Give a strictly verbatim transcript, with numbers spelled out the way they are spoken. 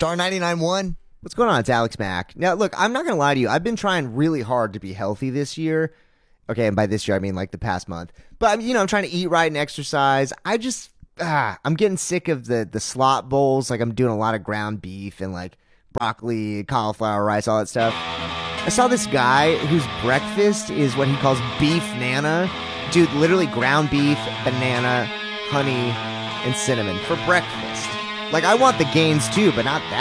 Star ninety-nine one. What's going on? It's Alex Mack. Now, look, I'm not going to lie to you. I've been trying really hard to be healthy this year. Okay, and by this year, I mean like the past month. But, I'm, you know, I'm trying to eat right and exercise. I just, ah, I'm getting sick of the, the slot bowls. Like, I'm doing a lot of ground beef and, like, broccoli, cauliflower, rice, all that stuff. I saw this guy whose breakfast is what he calls beef nana. Dude, literally ground beef, banana, honey, and cinnamon for breakfast. Like, I want the gains too, but not that.